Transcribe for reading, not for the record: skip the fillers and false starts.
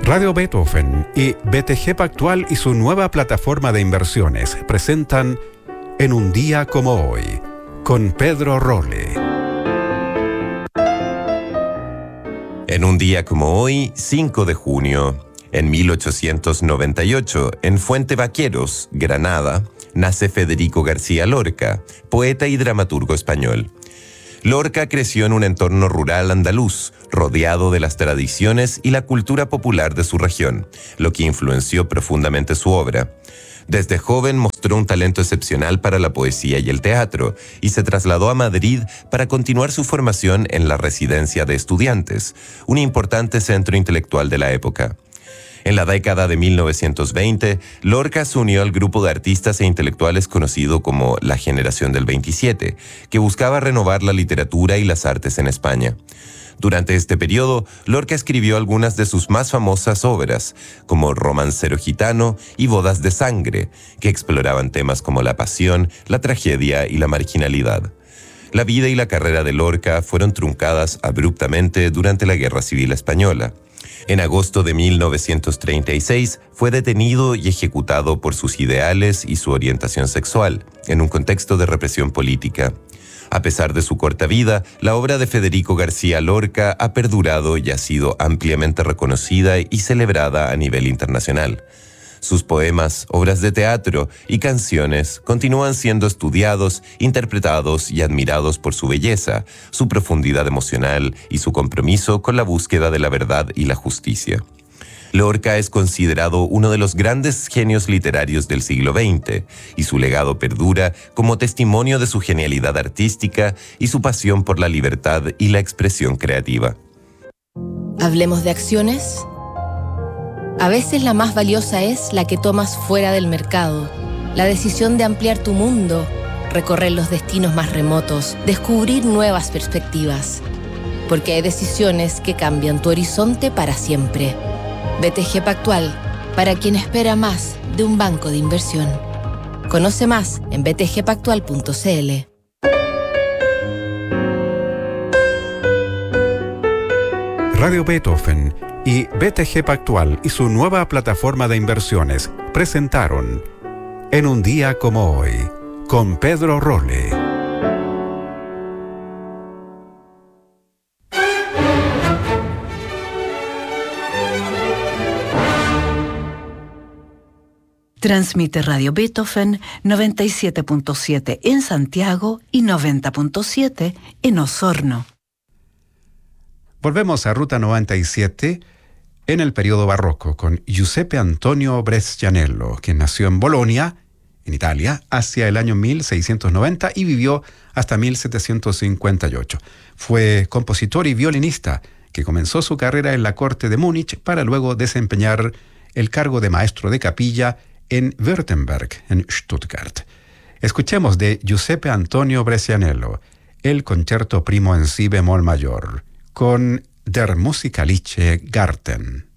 Radio Beethoven y BTG Pactual y su nueva plataforma de inversiones presentan En un día como hoy, con Pedro Rolle. En un día como hoy, 5 de junio, en 1898, en Fuente Vaqueros, Granada, nace Federico García Lorca, poeta y dramaturgo español. Lorca creció en un entorno rural andaluz, rodeado de las tradiciones y la cultura popular de su región, lo que influenció profundamente su obra. Desde joven mostró un talento excepcional para la poesía y el teatro, y se trasladó a Madrid para continuar su formación en la Residencia de Estudiantes, un importante centro intelectual de la época. En la década de 1920, Lorca se unió al grupo de artistas e intelectuales conocido como la Generación del 27, que buscaba renovar la literatura y las artes en España. Durante este periodo, Lorca escribió algunas de sus más famosas obras, como Romancero Gitano y Bodas de Sangre, que exploraban temas como la pasión, la tragedia y la marginalidad. La vida y la carrera de Lorca fueron truncadas abruptamente durante la Guerra Civil Española. En agosto de 1936 fue detenido y ejecutado por sus ideales y su orientación sexual, en un contexto de represión política. A pesar de su corta vida, la obra de Federico García Lorca ha perdurado y ha sido ampliamente reconocida y celebrada a nivel internacional. Sus poemas, obras de teatro y canciones continúan siendo estudiados, interpretados y admirados por su belleza, su profundidad emocional y su compromiso con la búsqueda de la verdad y la justicia. Lorca es considerado uno de los grandes genios literarios del siglo XX, y su legado perdura como testimonio de su genialidad artística y su pasión por la libertad y la expresión creativa. ¿Hablemos de acciones? A veces la más valiosa es la que tomas fuera del mercado. La decisión de ampliar tu mundo, recorrer los destinos más remotos, descubrir nuevas perspectivas. Porque hay decisiones que cambian tu horizonte para siempre. BTG Pactual, para quien espera más de un banco de inversión. Conoce más en btgpactual.cl. Radio Beethoven y BTG Pactual y su nueva plataforma de inversiones presentaron En un día como hoy, con Pedro Rolle. Transmite Radio Beethoven 97.7 en Santiago y 90.7 en Osorno. Volvemos a Ruta 97 en el periodo barroco con Giuseppe Antonio Brescianello, quien nació en Bolonia, en Italia, hacia el año 1690 y vivió hasta 1758. Fue compositor y violinista que comenzó su carrera en la corte de Múnich para luego desempeñar el cargo de maestro de capilla en Württemberg, en Stuttgart. Escuchemos de Giuseppe Antonio Brescianello el concierto primo en si bemol mayor, con Der Musikalische Garten.